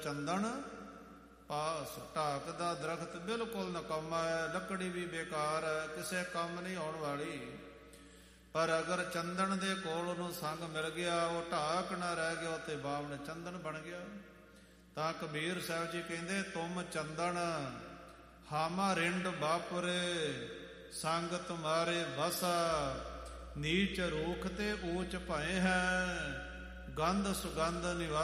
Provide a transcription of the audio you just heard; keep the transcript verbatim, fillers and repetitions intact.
ਚੰਦਨ ਪਾਸ। ਢਾਕ ਦਾ ਦਰਖਤ ਬਿਲਕੁਲ ਨਕਮਾ ਹੈ, ਲੱਕੜੀ ਵੀ ਬੇਕਾਰ ਹੈ, ਕਿਸੇ ਕੰਮ ਨਹੀਂ ਆਉਣ ਵਾਲੀ। ਪਰ ਅਗਰ ਚੰਦਨ ਦੇ ਕੋਲ ਉਹਨੂੰ ਸੰਗ ਮਿਲ ਗਿਆ, ਉਹ ਢਾਕ ਨਾ ਰਹਿ ਗਿਆ, ਤੇ ਬਾਵਨ ਚੰਦਨ ਬਣ ਗਿਆ। ਤਾਂ ਕਬੀਰ ਸਾਹਿਬ ਜੀ ਕਹਿੰਦੇ, ਤੁਮ ਚੰਦਨ ਹਾਮਾ ਰਿੰਡ ਬਾਪੁਰੇ, ਸੰਗ ਤੁਮਾਰੇ ਬਸਾ, ਨੀਚ ਰੂਖ ਤੇ ਊਚ ਭਏ ਹੈ, ਗੰਧ ਸੁਗੰਧ ਨਿਵਾ